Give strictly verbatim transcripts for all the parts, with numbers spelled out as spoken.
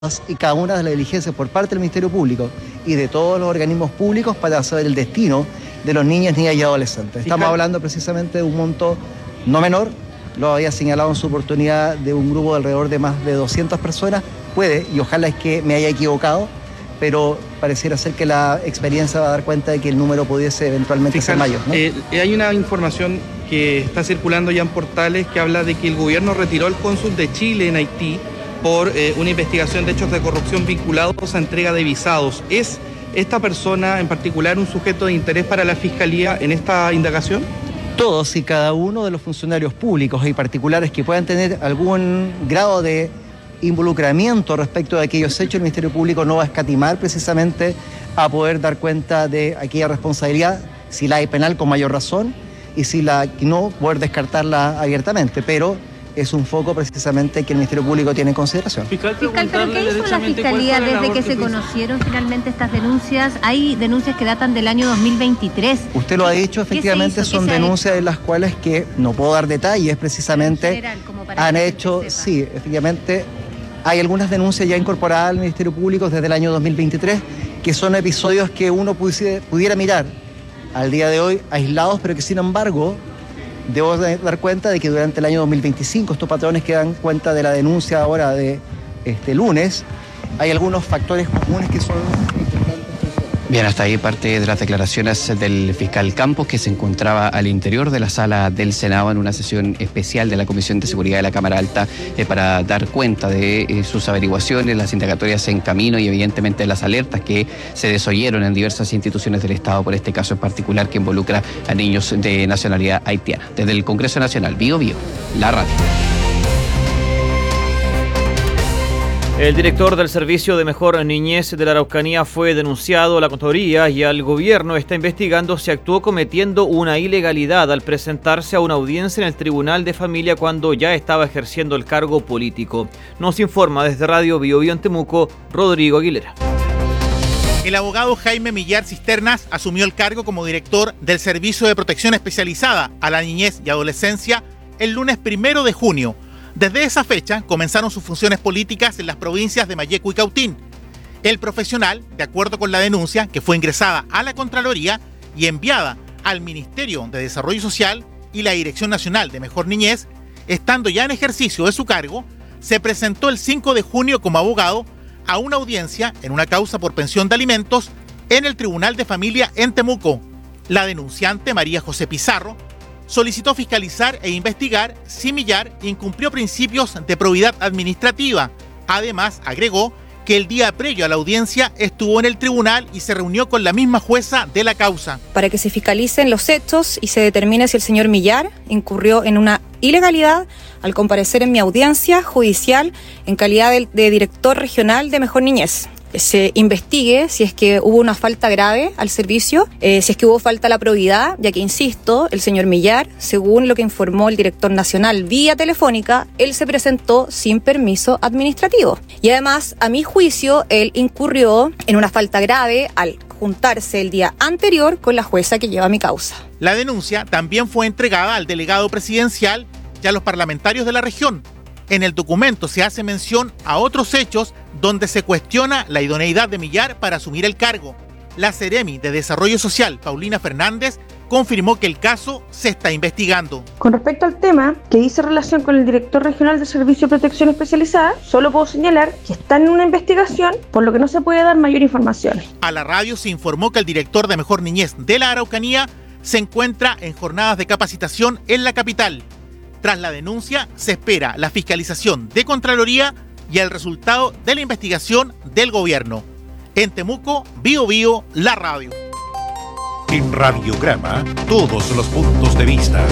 y cada una de las diligencias por parte del Ministerio Público y de todos los organismos públicos para saber el destino de los niños, niñas y adolescentes. Estamos hablando precisamente de un monto no menor, lo había señalado en su oportunidad, de un grupo de alrededor de más de doscientas personas. Puede, y ojalá es que me haya equivocado, pero pareciera ser que la experiencia va a dar cuenta de que el número pudiese eventualmente Fiscal, ser mayor, ¿no? Eh, hay una información que está circulando ya en portales que habla de que el gobierno retiró al cónsul de Chile en Haití por eh, una investigación de hechos de corrupción vinculados a entrega de visados. ¿Es esta persona en particular un sujeto de interés para la Fiscalía en esta indagación? Todos y cada uno de los funcionarios públicos y particulares que puedan tener algún grado de involucramiento respecto de aquellos hechos, el Ministerio Público no va a escatimar precisamente a poder dar cuenta de aquella responsabilidad, si la hay penal con mayor razón, y si la no, poder descartarla abiertamente, pero es un foco precisamente que el Ministerio Público tiene en consideración. Fiscal, ¿pero qué hizo la Fiscalía desde que se conocieron finalmente estas denuncias? Hay denuncias que datan del año dos mil veintitrés. Usted lo ha dicho, efectivamente son denuncias en las cuales que no puedo dar detalles, precisamente han hecho, sí, efectivamente, hay algunas denuncias ya incorporadas al Ministerio Público desde el año dos mil veintitrés, que son episodios que uno pudiese, pudiera mirar al día de hoy aislados, pero que sin embargo debo dar cuenta de que durante el año dos mil veinticinco, estos patrones que dan cuenta de la denuncia ahora de este lunes, hay algunos factores comunes que son importantes. Bien, hasta ahí parte de las declaraciones del fiscal Campos, que se encontraba al interior de la sala del Senado en una sesión especial de la Comisión de Seguridad de la Cámara Alta eh, para dar cuenta de eh, sus averiguaciones, las indagatorias en camino y evidentemente las alertas que se desoyeron en diversas instituciones del Estado por este caso en particular que involucra a niños de nacionalidad haitiana. Desde el Congreso Nacional, Bio Bio, la radio. El director del Servicio de Mejor Niñez de la Araucanía fue denunciado a la Contraloría y al gobierno está investigando si actuó cometiendo una ilegalidad al presentarse a una audiencia en el Tribunal de Familia cuando ya estaba ejerciendo el cargo político. Nos informa desde Radio Bio Bio en Temuco, Rodrigo Aguilera. El abogado Jaime Millar Cisternas asumió el cargo como director del Servicio de Protección Especializada a la Niñez y Adolescencia el lunes primero de junio. Desde esa fecha comenzaron sus funciones políticas en las provincias de Malleco y Cautín. El profesional, de acuerdo con la denuncia que fue ingresada a la Contraloría y enviada al Ministerio de Desarrollo Social y la Dirección Nacional de Mejor Niñez, estando ya en ejercicio de su cargo, se presentó el cinco de junio como abogado a una audiencia en una causa por pensión de alimentos en el Tribunal de Familia en Temuco. La denunciante, María José Pizarro, solicitó fiscalizar e investigar si Millar incumplió principios de probidad administrativa. Además, agregó que el día previo a la audiencia estuvo en el tribunal y se reunió con la misma jueza de la causa. Para que se fiscalicen los hechos y se determine si el señor Millar incurrió en una ilegalidad al comparecer en mi audiencia judicial en calidad de, de director regional de Mejor Niñez. Se investigue si es que hubo una falta grave al servicio, eh, si es que hubo falta a la probidad, ya que, insisto, el señor Millar, según lo que informó el director nacional vía telefónica, él se presentó sin permiso administrativo. Y además, a mi juicio, él incurrió en una falta grave al juntarse el día anterior con la jueza que lleva mi causa. La denuncia también fue entregada al delegado presidencial y a los parlamentarios de la región. En el documento se hace mención a otros hechos donde se cuestiona la idoneidad de Millar para asumir el cargo. La Seremi de Desarrollo Social, Paulina Fernández, confirmó que el caso se está investigando. Con respecto al tema que dice relación con el director regional de Servicio de Protección Especializada, solo puedo señalar que está en una investigación, por lo que no se puede dar mayor información. A la radio se informó que el director de Mejor Niñez de la Araucanía se encuentra en jornadas de capacitación en la capital. Tras la denuncia, se espera la fiscalización de Contraloría y el resultado de la investigación del gobierno. En Temuco, Bio Bio, la radio. En Radiograma, todos los puntos de vista.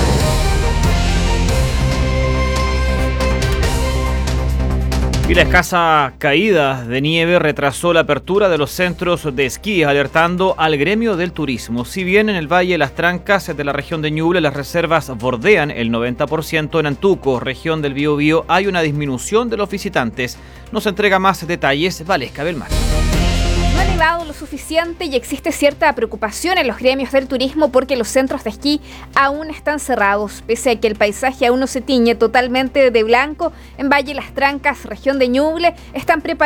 Y la escasa caída de nieve retrasó la apertura de los centros de esquí, alertando al gremio del turismo. Si bien en el Valle de las Trancas de la región de Ñuble las reservas bordean el noventa por ciento, en Antuco, región del Biobío, hay una disminución de los visitantes. Nos entrega más detalles Valesca Belmar. No ha nevado lo suficiente y existe cierta preocupación en los gremios del turismo porque los centros de esquí aún están cerrados. Pese a que el paisaje aún no se tiñe totalmente de blanco, en Valle Las Trancas, región de Ñuble, están preparados